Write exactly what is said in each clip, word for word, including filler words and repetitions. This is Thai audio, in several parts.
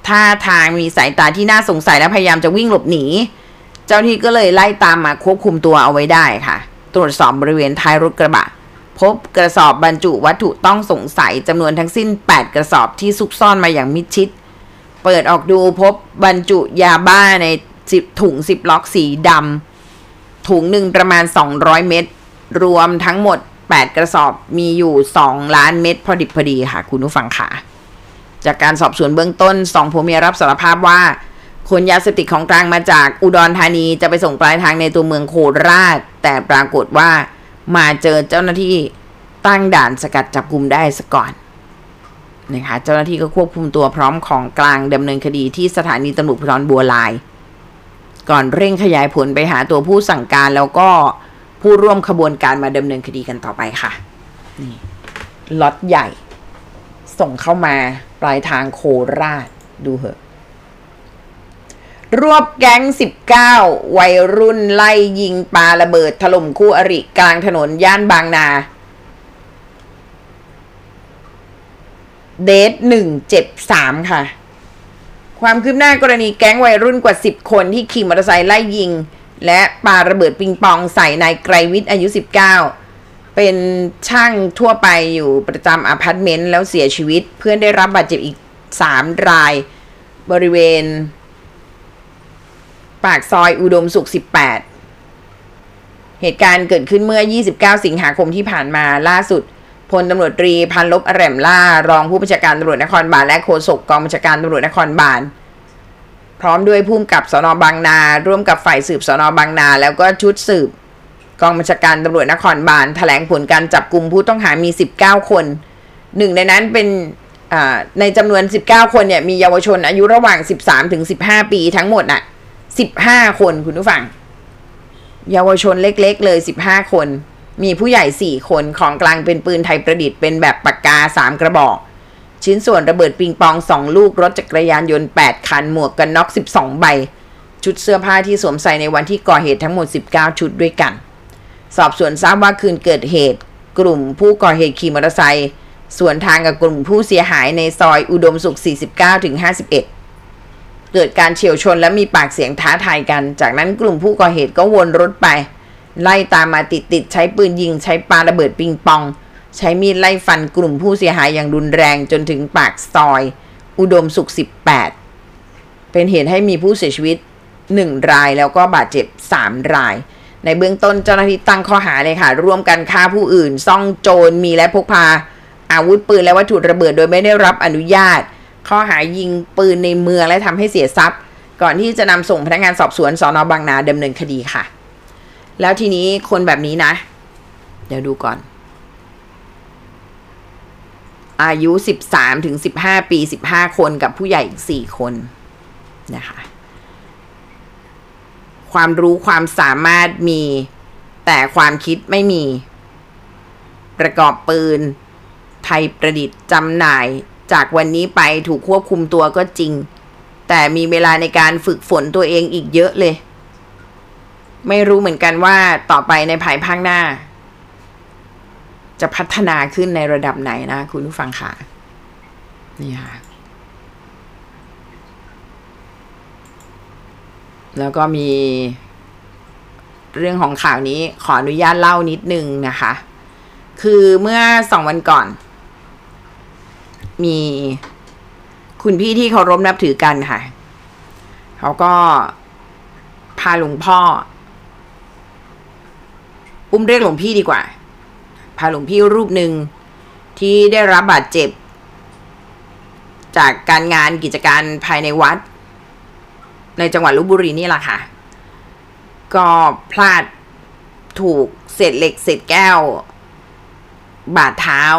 ท่าทางมีสายตาที่น่าสงสัยและพยายามจะวิ่งหลบหนีเจ้าหน้าที่ก็เลยไล่ตามมาควบคุมตัวเอาไว้ได้ค่ะตรวจสอบบริเวณท้ายรถกระบะพบกระสอบบรรจุวัตถุต้องสงสัยจำนวนทั้งสิ้นแปดกระสอบที่ซุกซ่อนมาอย่างมิดชิดเปิดออกดูพบบรรจุยาบ้าในถุงซิปล็อกสีดำถุงหนึ่งประมาณสองร้อยเม็ดรวมทั้งหมดแปดกระสอบมีอยู่สองล้านเม็ดพอดิบพอดีค่ะคุณผู้ฟังค่ะจากการสอบสวนเบื้องต้นสองผัวเมียรับสารภาพว่าขนยาเสพติดของกลางมาจากอุดรธานีจะไปส่งปลายทางในตัวเมืองโคราชแต่ปรากฏว่ามาเจอเจ้าหน้าที่ตั้งด่านสกัดจับกุมได้ซะก่อนนะคะเจ้าหน้าที่ก็ควบคุมตัวพร้อมของกลางดำเนินคดีที่สถานีตำรวจภูธรบัวลายก่อนเร่งขยายผลไปหาตัวผู้สั่งการแล้วก็ผู้ร่วมขบวนการมาดำเนินคดีกันต่อไปค่ะนี่ล็อตใหญ่ส่งเข้ามาปลายทางโคราชดูเหอะรวบแก๊งสิบเก้าวัยรุ่นไล่ยิงปาระเบิดถล่มคู่อริกลางถนนย่านบางนาเดทหนึ่งเจ็ดสามค่ะความคืบหน้ากรณีแก๊งวัยรุ่นกว่าสิบคนที่ขี่มอเตอร์ไซค์ไล่ยิงและปาระเบิดปิงปองใส่นายไกรวิทย์อายุสิบเก้าเป็นช่างทั่วไปอยู่ประจำอพาร์ตเมนต์แล้วเสียชีวิตเพื่อนได้รับบาดเจ็บอีกสามรายบริเวณปากซอยอุดมสุขสิบแปดเหตุการณ์เกิดขึ้นเมื่อยี่สิบเก้าสิงหาคมที่ผ่านมาล่าสุดพลตำรวจตรีพันลบอแหร่มล่ารองผู้บัญชาการตำรวจนครบาลและโฆษกกองบัญชาการตำรวจนครบาลพร้อมด้วยผู้กำกับสน.บางนาร่วมกับฝ่ายสืบสน.บางนาแล้วก็ชุดสืบกองบัญชาการตำรวจนครบาลแถลงผลการจับกุมผู้ต้องหามีสิบเก้าคนหนึ่งในนั้นเป็นในจำนวนสิบเก้าคนเนี่ยมีเยาวชนอายุระหว่างสิบสามถึงสิบห้าปีทั้งหมดน่ะสิบห้าคนคุณผู้ฟังเยาวชนเล็กๆเลยสิบห้าคนมีผู้ใหญ่สี่คนของกลางเป็นปืนไทยประดิษฐ์เป็นแบบปากกาสามกระบอกชิ้นส่วนระเบิดปิงปองสองลูกรถจักรยานยนต์แปดคันหมวกกันน็อกสิบสองใบชุดเสื้อผ้าที่สวมใส่ในวันที่ก่อเหตุทั้งหมดสิบเก้าชุดด้วยกันสอบสวนทราบว่าคืนเกิดเหตุกลุ่มผู้ก่อเหตุขี่มอเตอร์ไซค์สวนทางกับกลุ่มผู้เสียหายในซอยอุดมสุขสี่สิบเก้าถึงห้าสิบเอ็ดเกิดการเฉี่ยวชนและมีปากเสียงท้าทายกันจากนั้นกลุ่มผู้ก่อเหตุก็วนรถไปไล่ตามมาติดๆใช้ปืนยิงใช้ปาระเบิดปิงปองใช้มีดไล่ฟันกลุ่มผู้เสียหายอย่างรุนแรงจนถึงปากซอยอุดมสุขสิบแปดเป็นเหตุให้มีผู้เสียชีวิตหนึ่งรายแล้วก็บาดเจ็บสามรายในเบื้องต้นเจ้าหน้าที่ตั้งข้อหาเลยค่ะร่วมกันฆ่าผู้อื่นซ่องโจรมีและพกพาอาวุธปืนและวัตถุระเบิดโดยไม่ได้รับอนุญาตข้อหายิงปืนในเมืองและทำให้เสียทรัพย์ก่อนที่จะนำส่งพนักงานสอบสวนสน.บางนาดำเนินคดีค่ะแล้วทีนี้คนแบบนี้นะเดี๋ยวดูก่อนอายุสิบสามถึงสิบห้าปีสิบห้าคนกับผู้ใหญ่อีกสี่คนนะคะความรู้ความสามารถมีแต่ความคิดไม่มีประกอบปืนไทยประดิษฐ์จำหน่ายจากวันนี้ไปถูกควบคุมตัวก็จริงแต่มีเวลาในการฝึกฝนตัวเองอีกเยอะเลยไม่รู้เหมือนกันว่าต่อไปในภายภาคหน้าจะพัฒนาขึ้นในระดับไหนนะคุณผู้ฟังค่ะนี่ค่ะแล้วก็มีเรื่องของข่าวนี้ขออนุญาตเล่านิดนึงนะคะคือเมื่อสองวันก่อนมีคุณพี่ที่เคารพนับถือกันค่ะเขาก็พาหลวงพ่ออุ้มเรียกหลวงพี่ดีกว่าพาหลวงพี่รูปหนึ่งที่ได้รับบาดเจ็บจากการงานกิจการภายในวัดในจังหวัดลพบุรีนี่แหละค่ะก็พลาดถูกเศษเหล็กเศษแก้วบาดเท้า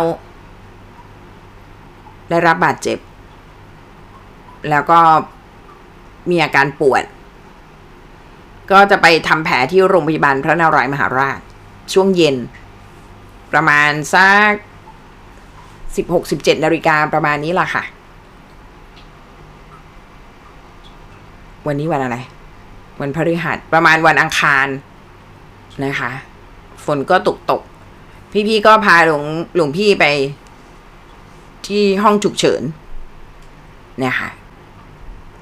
ได้รับบาดเจ็บแล้วก็มีอาการปวดก็จะไปทำแผลที่โรงพยาบาลพระนารายมหาราชช่วงเย็นประมาณสักสิบหก สิบเจ็ดนาฬิกาประมาณนี้ล่ะค่ะวันนี้วันอะไรวันพฤหัสประมาณวันอังคารนะคะฝนก็ตกตกพี่ๆก็พาหลวงหลวงพี่ไปที่ห้องฉุกเฉินเนี่ยค่ะ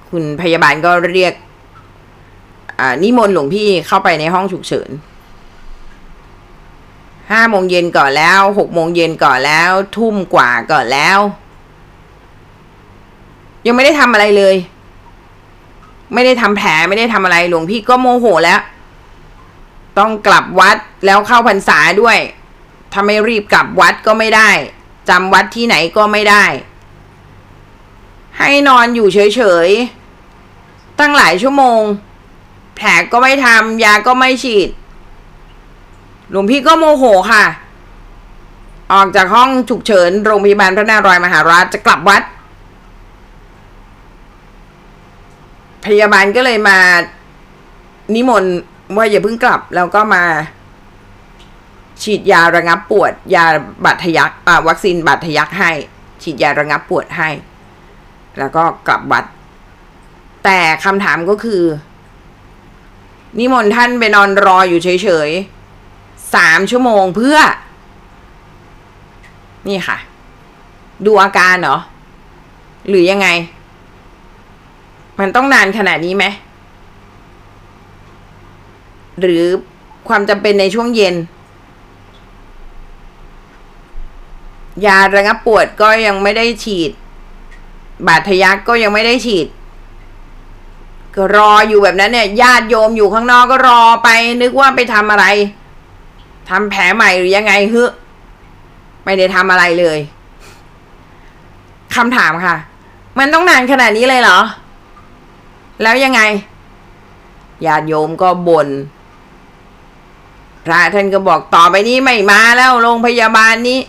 คุณพยาบาลก็เรียกนิมนต์หลวงพี่เข้าไปในห้องฉุกเฉินห้าโมงเย็นก่อนแล้วหกโมงเย็นก่อนแล้วทุ่มกว่าก่อนแล้วยังไม่ได้ทำอะไรเลยไม่ได้ทำแผลไม่ได้ทำอะไรหลวงพี่ก็โมโหแล้วต้องกลับวัดแล้วเข้าพรรษาด้วยถ้าไม่รีบกลับวัดก็ไม่ได้จำวัดที่ไหนก็ไม่ได้ให้นอนอยู่เฉยๆตั้งหลายชั่วโมงแผลก็ไม่ทำยาก็ไม่ฉีดหลวงพี่ก็โมโหค่ะออกจากห้องฉุกเฉินโรงพยาบาลพระนารายณ์มหาราชจะกลับวัดพยาบาลก็เลยมานิมนต์ว่าอย่าเพิ่งกลับแล้วก็มาฉีดยาระงับปวดยาบาดทะยักอ่าวัคซีนบาดทะยักให้ฉีดยาระงับปวดให้แล้วก็กลับวัดแต่คำถามก็คือนิมนต์ท่านไปนอนรออยู่เฉยๆสามชั่วโมงเพื่อนี่ค่ะดูอาการเหรอหรือยังไงมันต้องนานขนาดนี้ไหมหรือความจำเป็นในช่วงเย็นยาระงับปวดก็ยังไม่ได้ฉีดบาดทะยักก็ยังไม่ได้ฉีดก็รออยู่แบบนั้นเนี่ยญาติโยมอยู่ข้างนอกก็รอไปนึกว่าไปทำอะไรทำแผลใหม่หรือยังไงเฮ้ยไม่ได้ทำอะไรเลยคำถามค่ะมันต้องนานขนาดนี้เลยเหรอแล้วยังไงญาติโยมก็บ่นพระท่านก็บอกต่อไปนี้ไม่มาแล้วโรงพยาบาลนี้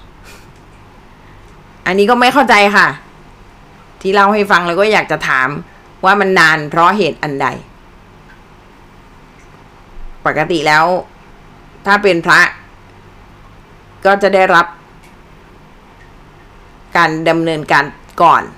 อันนี้ก็ไม่เข้าใจค่ะที่เล่าให้ฟังแล้วก็อยากจะถามว่ามันนานเพราะเหตุอันใดปกติแล้วถ้าเป็นพระก็จะได้รับการดำเนินการก่อน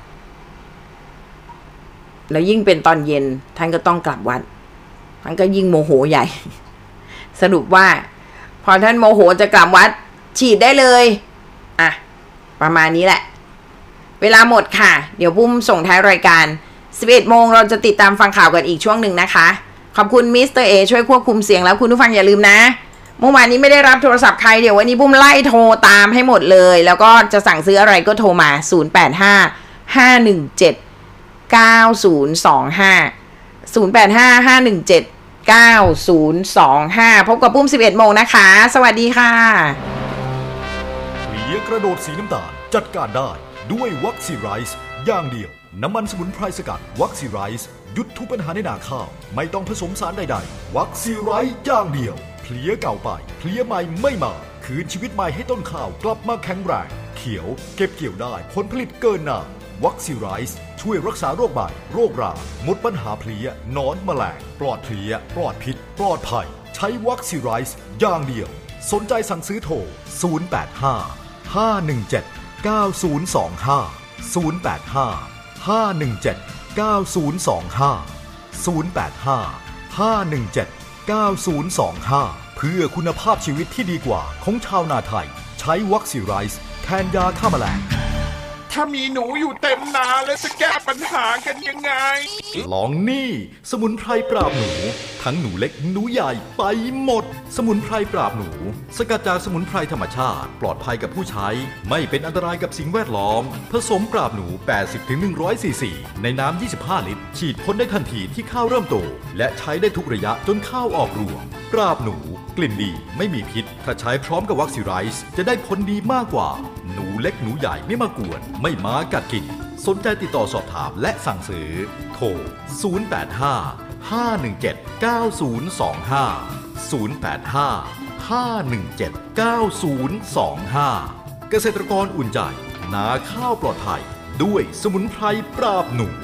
แล้วยิ่งเป็นตอนเย็นท่านก็ต้องกลับวัดท่านก็ยิ่งโมโหใหญ่สรุปว่าพอท่านโมโหจะกลับวัดฉีดได้เลยอ่ะประมาณนี้แหละเวลาหมดค่ะเดี๋ยวปุ้มส่งท้ายรายการสิบเอ็ดโมงเราจะติดตามฟังข่าวกันอีกช่วงหนึ่งนะคะขอบคุณมิสเตอร์เอช่วยควบคุมเสียงแล้วคุณผู้ฟังอย่าลืมนะเมื่อวานนี้ไม่ได้รับโทรศัพท์ใครเดี๋ยววันนี้ปุ้มไล่โทรตามให้หมดเลยแล้วก็จะสั่งซื้ออะไรก็โทรมาศูนย์ แปด ห้า ห้า หนึ่ง เจ็ด เก้า ศูนย์ สอง ห้า ศูนย์ แปด ห้า ห้า หนึ่ง เจ็ด เก้า ศูนย์ สอง ห้าพบกับปุ้มสิบเอ็ดโมงนะคะสวัสดีค่ะเพลียกระโดดสีน้ำตาลจัดการได้ด้วยวัคซีไรส์อย่างเดียวน้ำมันสมุนไพรสกัดวัคซีไรส์หยุดทุกปัญหาในนาข้าวไม่ต้องผสมสารใดๆวัคซีไรส์อย่างเดียวเพลียเก่าไปเพลียใหม่ไม่มาคืนชีวิตใหม่ให้ต้นข้าวกลับมาแข็งแรงเขียวเก็บเกี่ยวได้ผลผลิตเกินนานวัคซีไรส์ช่วยรักษาโรคใบโรคราหมดปัญหาเพลียนอนแมลงปลอดเพลียปลอดพิษปลอดภัยใช้วัคซีไรส์อย่างเดียวสนใจสั่งซื้อโทรศูนย์ แปด ห้า ห้า หนึ่ง เจ็ด เก้า ศูนย์ สอง ห้า ศูนย์ แปด ห้า ห้า หนึ่ง เจ็ด เก้า ศูนย์ สอง ห้า ศูนย์ แปด ห้า ห้า หนึ่ง เจ็ด เก้า ศูนย์ สอง ห้าเพื่อคุณภาพชีวิตที่ดีกว่าของชาวนาไทยใช้วัคซีไรส์แทนยาฆ่าแมลงถ้ามีหนูอยู่เต็มนาแล้วจะแก้ปัญหากันยังไงลองนี่สมุนไพรปราบหนูทั้งหนูเล็กหนูใหญ่ไปหมดสมุนไพรปราบหนูสกัดจากสมุนไพรธรรมชาติปลอดภัยกับผู้ใช้ไม่เป็นอันตรายกับสิ่งแวดล้อมผสมปราบหนู แปดสิบถึงหนึ่งร้อย ซีซีในน้ำยี่สิบห้าลิตรฉีดพ่นได้ทันทีที่ข้าวเริ่มโตและใช้ได้ทุกระยะจนข้าวออกรวงปราบหนูกลิ่นดีไม่มีพิษถ้าใช้พร้อมกับวัคซีไรส์จะได้ผลดีมากกว่าหนูเล็กหนูใหญ่ไม่มากวนไม่มากัดกินสนใจติดต่อสอบถามและสั่งซื้อโทรศูนย์ แปด ห้า ห้า หนึ่ง เจ็ด เก้า ศูนย์ สอง ห้า ศูนย์ แปด ห้า ห้า หนึ่ง เจ็ด เก้า ศูนย์ สอง ห้าเกษตรกรอุ่นใจนาข้าวปลอดภัยด้วยสมุนไพรปราบหนู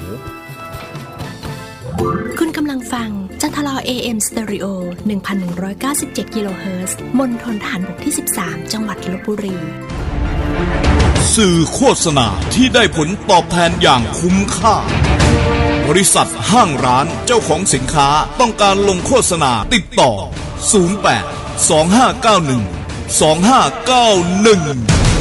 คุณกำลังฟังจันทลอ เอ เอ็ม Stereo หนึ่งพันหนึ่งร้อยเก้าสิบเจ็ด กิโลเฮิรตซ์ มณฑลทหารบกที่สิบสามจังหวัดลพบุรีสื่อโฆษณาที่ได้ผลตอบแทนอย่างคุ้มค่าบริษัทห้างร้านเจ้าของสินค้าต้องการลงโฆษณาติดต่อศูนย์ แปด สอง ห้า เก้า หนึ่ง สอง ห้า เก้า หนึ่ง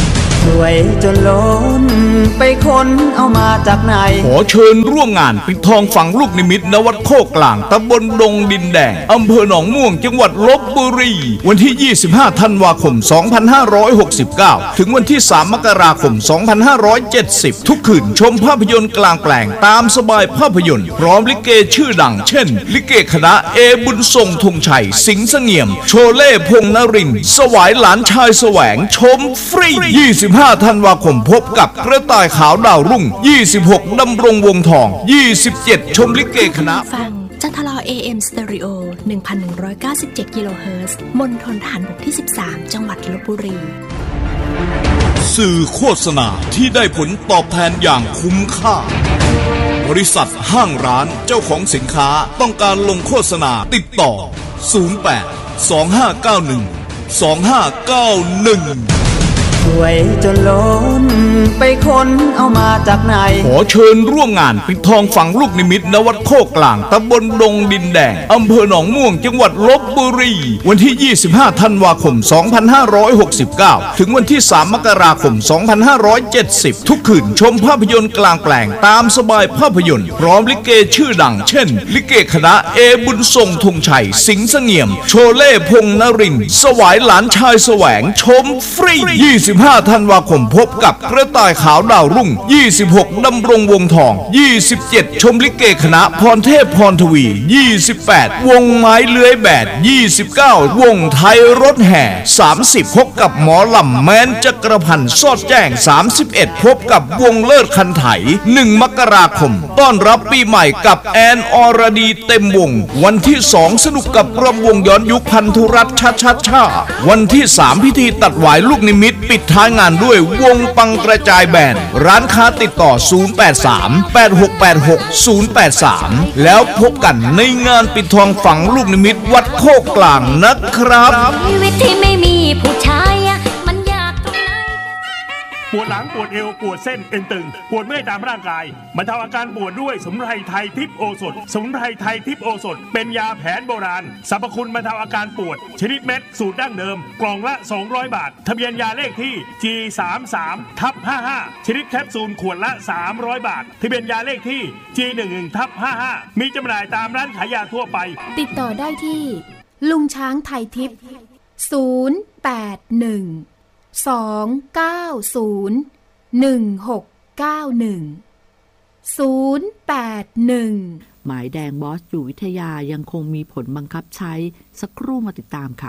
รวยจนล้นไปค้นเอามาจากไหนขอเชิญร่วมงานปิดทองฝังลูกนิมิตณวัดโคกกลางตำบลดงดินแดงอำเภอหนองม่วงจังหวัดลพบุรีวันที่ยี่สิบห้าธันวาคมสองพันห้าร้อยหกสิบเก้าถึงวันที่สามมกราคมสองพันห้าร้อยเจ็ดสิบทุกคืนชมภาพยนตร์กลางแปลงตามสบายภาพยนตร์พร้อมลิเกชื่อดังเช่นลิเกคณะเอบุญทรงธงชัยสิงห์เสงี่ยมโชเล่พงษ์นรินทร์สวายหลานชายแสวงชมฟรียี่สิบห้าธันวาคมพบกับกระต่ายขาวดาวรุ่งยี่สิบหกดำรงวงทองยี่สิบเจ็ดชมลิเกคณะฟังจันทรอ เอ เอ็ม Stereo หนึ่งพันหนึ่งร้อยเก้าสิบเจ็ด กิโลเฮิรตซ์มณฑลทหารบกที่สิบสามจังหวัดลพบุรีสื่อโฆษณาที่ได้ผลตอบแทนอย่างคุ้มค่าบริษัทห้างร้านเจ้าของสินค้าต้องการลงโฆษณาติดต่อศูนย์ แปด สอง ห้า เก้า หนึ่ง สอง ห้า เก้า หนึ่งรวยจนล้นไปค้นเอามาจากไหนขอเชิญร่วมงานปิดทองฝังลูกนิมิตณวัดโคกกลางตำบลดงดินแดงอำเภอหนองม่วงจังหวัดลพบุรีวันที่ยี่สิบห้าธันวาคมสองพันห้าร้อยหกสิบเก้าถึงวันที่สามมกราคมสองพันห้าร้อยเจ็ดสิบทุกคืนชมภาพยนตร์กลางแปลงตามสบายภาพยนตร์พร้อมลิเกชื่อดังเช่นลิเกคณะเอบุญทรงธงชัยสิงห์เสงี่ยมโชเล่พงษ์นรินทร์สวายหลานชายแสวงชมฟรียี่สิบห้าธันวาคมพบกับกระต่ายขาวดาวรุ่งยี่สิบหกดำรงวงทองยี่สิบเจ็ดชมลิเกคณะพรเทพพรทวียี่สิบแปดวงไม้เลื้อยแบดยี่สิบเก้าวงไทยรถแห่สามสิบพบกับหมอลำแม้นจักรพันธ์สอดแจ้งสามสิบเอ็ดพบกับวงเลิศคันไถหนึ่งมกราคมต้อนรับปีใหม่กับแอนอรดีเต็มวงวันที่สองสนุกกับรำวงย้อนยุคพันธุรัตน์ชาชาชาวันที่สามพิธีตัดหวายลูกนิมิตปิดท้ายงานด้วยวงปังกระจายแบนร้านค้าติดต่อศูนย์ แปด สาม แปด หก แปด หก ศูนย์ แปด สามแล้วพบกันในงานปิดทองฝังลูกนิมิตวัดโคกกลางนะครับชีวิตที่ไม่มีผู้ชายมันยากตรงไหนปวดหลังปวดเอวปวดเส้นเอ็นตึงปวดเมื่อยตามร่างกายบรรเทาอาการปวดด้วยสมุนไพรไทยทิพย์โอสถสมุนไพรไทยทิพย์โอสถเป็นยาแผนโบราณสรรพคุณบรรเทาอาการปวดชนิดเม็ดสูตรดั้งเดิมกล่องละสองร้อยบาททะเบียนยาเลขที่ จี สามสาม ทับ ห้าห้า ชนิดแคปซูลขวดละสามร้อยบาททะเบียนยาเลขที่ จี หนึ่งหนึ่ง ทับ ห้าห้า มีจำหน่ายตามร้านขายยาทั่วไปติดต่อได้ที่ลุงช้างไทยทิพย์ศูนย์ แปด หนึ่ง สอง เก้า ศูนย์ หนึ่ง หก เก้า หนึ่ง ศูนย์ แปด หนึ่งหมายแดงบอสอยู่วิทยายังคงมีผลบังคับใช้สักครู่มาติดตามค่ะ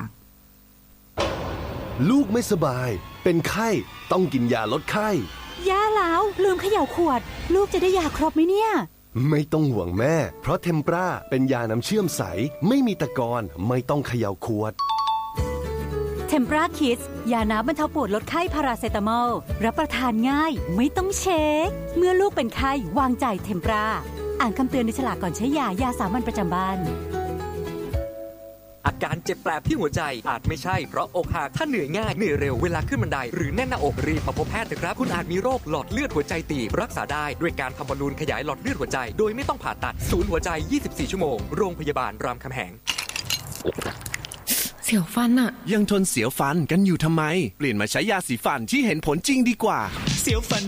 ลูกไม่สบายเป็นไข้ต้องกินยาลดไข้แย่แล้วลืมเขย่าขวดลูกจะได้ยาครบไหมเนี่ยไม่ต้องห่วงแม่เพราะเทมปราเป็นยาน้ำเชื่อมใสไม่มีตะกอนไม่ต้องเขย่าขวดเทมปราคิดยาน้ำบรรเทาปวดลดไข้พาราเซตามอลรับประทานง่ายไม่ต้องเช็คเมื่อลูกเป็นไข้วางใจเทมปราอ่านคำเตือนในฉลากก่อนใช้ยายาสามัญประจำบ้านอาการเจ็บแปลบที่หัวใจอาจไม่ใช่เพราะอกหักถ้าเหนื่อยง่ายเหนื่อยเร็วเวลาขึ้นบันไดหรือแน่นหน้าอกรีบมาพบแพทย์เถอะครับคุณอาจมีโรคหลอดเลือดหัวใจตีบรักษาได้ด้วยการทำบอลลูนขยายหลอดเลือดหัวใจโดยไม่ต้องผ่าตัดศูนย์หัวใจยี่สิบสี่ชั่วโมงโรงพยาบาลรามคำแหงเสียวฟันอะยังทนเสียวฟันกันอยู่ทำไมเปลี่ยนมาใช้ยาสีฟันที่เห็นผลจริงดีกว่าเสียวฟัน